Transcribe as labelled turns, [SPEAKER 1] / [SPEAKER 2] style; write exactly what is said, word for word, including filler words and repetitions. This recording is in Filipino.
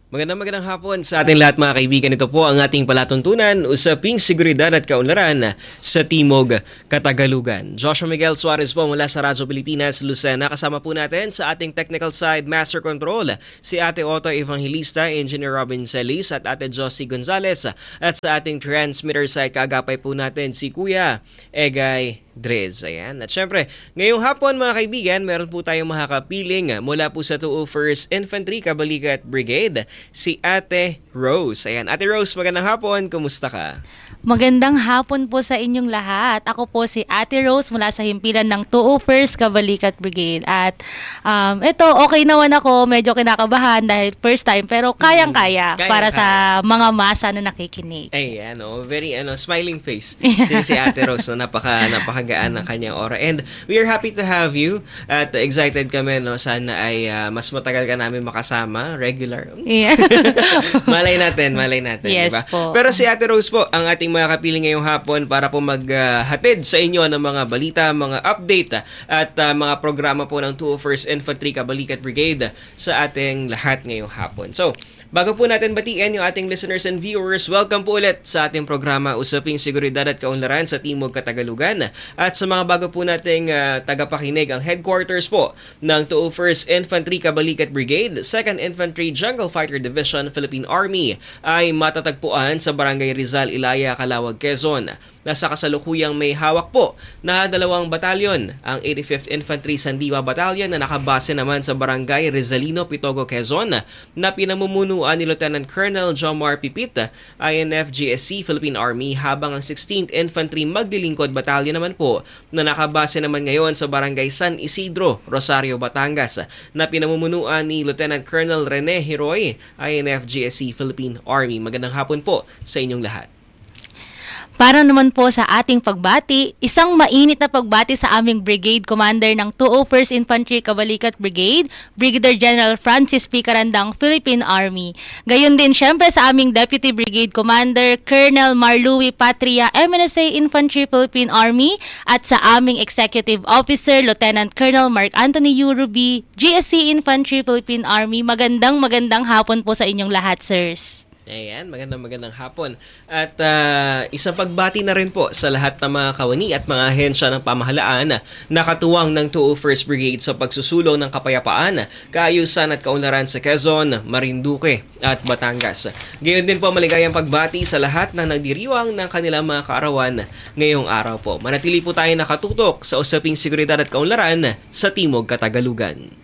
[SPEAKER 1] Magandang magandang hapon sa ating lahat mga kaibigan. Ito po ang ating palatuntunan, usaping seguridad at kaunlaran sa Timog, Katagalugan. Joshua Miguel Suarez po mula sa Radyo Pilipinas, Lucena. Kasama po natin sa ating technical side, Master Control, si Ate Otto Evangelista, Engineer Robin Celis at Ate Josie Gonzalez. At sa ating transmitter side, kagapay po natin si Kuya Egay Drez. Ayan. At syempre, ngayong hapon mga kaibigan, meron po tayong makakapiling mula po sa two oh first Infantry Kabalikat Brigade, si Ate Rose. Ayan. Ate Rose, magandang hapon. Kumusta ka?
[SPEAKER 2] Magandang hapon po sa inyong lahat. Ako po si Ate Rose mula sa himpilan ng two oh first Kabalikat Brigade. At um, ito, okay naman ako. Medyo kinakabahan dahil first time. Pero kayang-kaya
[SPEAKER 1] Hmm,
[SPEAKER 2] para
[SPEAKER 1] kayang-kaya.
[SPEAKER 2] sa mga masa na nakikinig.
[SPEAKER 1] Ayan, oh, very ano, smiling face. Si, si Ate Rose, no, napaka, napakagaan ng kanyang aura. And we are happy to have you. At excited kami, no, sana ay uh, mas matagal ka namin makasama, regular.
[SPEAKER 2] Yeah.
[SPEAKER 1] malay natin, malay natin.
[SPEAKER 2] Yes
[SPEAKER 1] diba?
[SPEAKER 2] po.
[SPEAKER 1] Pero si Ate Rose po, ang ating mga kapiling ngayong hapon para po maghatid uh, sa inyo ng mga balita, mga update at uh, mga programa po ng two oh first Infantry Kabalikat Brigade sa ating lahat ngayong hapon. So, bago po natin batiin yung ating listeners and viewers, welcome po ulit sa ating programa Usaping Seguridad at Kaunlaran sa Timog, Katagalugan. At sa mga bago po nating uh, tagapakinig, ang headquarters po ng two oh first Infantry Kabalikat Brigade, second Infantry Jungle Fighter Division, Philippine Army ay matatagpuan sa Barangay Rizal, Ilaya, Calawag, Quezon. Nasa kasalukuyang may hawak po na dalawang batalyon, ang eighty-fifth Infantry Sandiwa Battalion na nakabase naman sa Barangay Rizalino, Pitogo, Quezon, na pinamumunuan ni Lieutenant Colonel Jomar Pipit, I N F G S C Philippine Army, habang ang sixteenth Infantry Magdilingkod Battalion naman po na nakabase naman ngayon sa Barangay San Isidro, Rosario, Batangas, na pinamumunuan ni Lieutenant Colonel Rene Hiroy, I N F G S C Philippine Army. Magandang hapon po sa inyong lahat.
[SPEAKER 2] Para naman po sa ating pagbati, isang mainit na pagbati sa aming Brigade Commander ng two oh first Infantry Kabalikat Brigade, Brigadier General Francis P. Carandang, Philippine Army. Gayon din syempre sa aming Deputy Brigade Commander, Colonel Marlouis Patria, M N S A Infantry Philippine Army, at sa aming Executive Officer, Lieutenant Colonel Mark Anthony Urubi, G S C Infantry Philippine Army. Magandang magandang hapon po sa inyong lahat, sirs.
[SPEAKER 1] Ayan, magandang magandang hapon. At uh, isang pagbati na rin po sa lahat ng mga kawani at mga ahensya ng pamahalaan na katuwang ng two oh first Brigade sa pagsusulong ng kapayapaan, kaayusan at kaunlaran sa Quezon, Marinduque at Batangas. Gayon din po maligayang pagbati sa lahat ng nagdiriwang ng kanilang mga kaarawan ngayong araw po. Manatili po tayo nakatutok sa usaping seguridad at kaunlaran sa Timog, Katagalugan.